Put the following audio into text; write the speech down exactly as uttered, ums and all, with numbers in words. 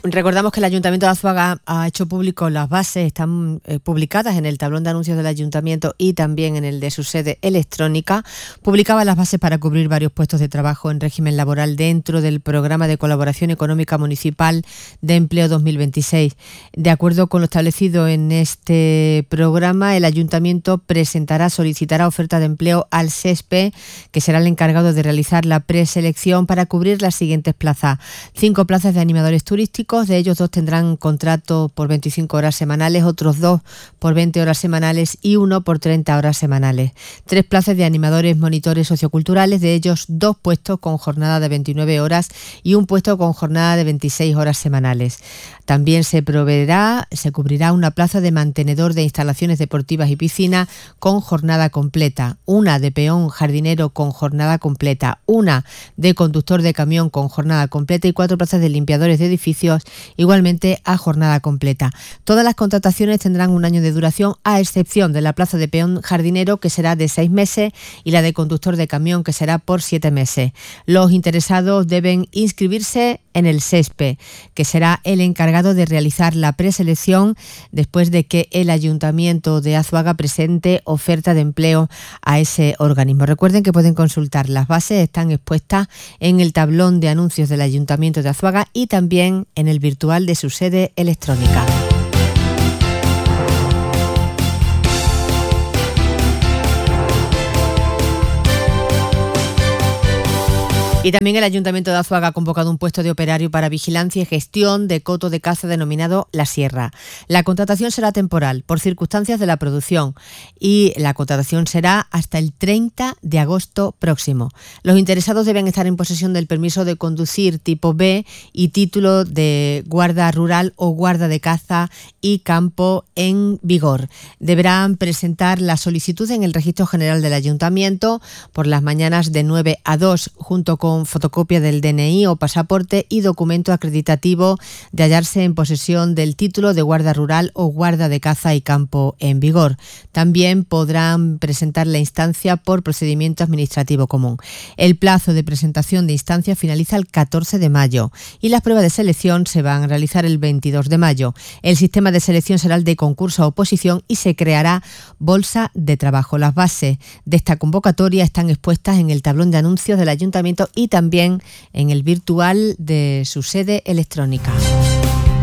Recordamos que el Ayuntamiento de Azuaga ha hecho público las bases, están eh, publicadas en el tablón de anuncios del Ayuntamiento y también en el de su sede electrónica. Publicaba las bases para cubrir varios puestos de trabajo en régimen laboral dentro del Programa de Colaboración Económica Municipal de Empleo dos mil veintiséis. De acuerdo con lo establecido en este programa, el Ayuntamiento presentará, solicitará oferta de empleo al SESPE, que será el encargado de realizar la preselección para cubrir las siguientes plazas. Cinco plazas de animadores turísticos. De ellos, dos tendrán contrato por veinticinco horas semanales, otros dos por veinte horas semanales y uno por treinta horas semanales. Tres plazas de animadores monitores socioculturales, de ellos dos puestos con jornada de veintinueve horas y un puesto con jornada de veintiséis horas semanales. También se proveerá, se cubrirá una plaza de mantenedor de instalaciones deportivas y piscina con jornada completa, una de peón jardinero con jornada completa, una de conductor de camión con jornada completa y cuatro plazas de limpiadores de edificios igualmente a jornada completa. Todas las contrataciones tendrán un año de duración, a excepción de la plaza de peón jardinero, que será de seis meses, y la de conductor de camión, que será por siete meses. Los interesados deben inscribirse en el SESPE, que será el encargado de realizar la preselección después de que el Ayuntamiento de Azuaga presente oferta de empleo a ese organismo. Recuerden que pueden consultar las bases, están expuestas en el tablón de anuncios del Ayuntamiento de Azuaga y también en el virtual de su sede electrónica. Y también el Ayuntamiento de Azuaga ha convocado un puesto de operario para vigilancia y gestión de coto de caza denominado La Sierra. La contratación será temporal por circunstancias de la producción y la contratación será hasta el treinta de agosto próximo. Los interesados deben estar en posesión del permiso de conducir tipo B y título de guarda rural o guarda de caza y campo en vigor. Deberán presentar la solicitud en el Registro General del Ayuntamiento por las mañanas de nueve a dos, junto con con fotocopia del D N I o pasaporte y documento acreditativo de hallarse en posesión del título de guarda rural o guarda de caza y campo en vigor. También podrán presentar la instancia por procedimiento administrativo común. El plazo de presentación de instancia finaliza el catorce de mayo y las pruebas de selección se van a realizar el veintidós de mayo. El sistema de selección será el de concurso a oposición y se creará bolsa de trabajo. Las bases de esta convocatoria están expuestas en el tablón de anuncios del Ayuntamiento y también en el virtual de su sede electrónica.